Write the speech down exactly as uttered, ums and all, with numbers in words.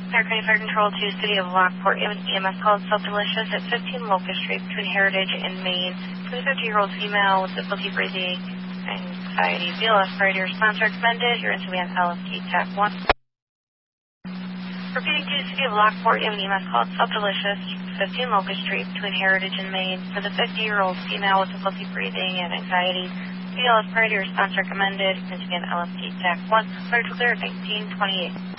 Fire County Fire Control to City of Lockport. You have an E M S called Self-Delicious at fifteen Locust Street between Heritage and Main. twenty-five-year-old female with difficulty breathing, anxiety. B L S priority response recommended. You're into an L F T Tech one. Repeating to City of Lockport. You have an E M S called Self-Delicious, fifteen Locust Street between Heritage and Main. For the fifty-year-old female with difficulty breathing and anxiety. B L S priority response recommended. You're into an L F T Tech one. Clear to clear nineteen twenty-eight.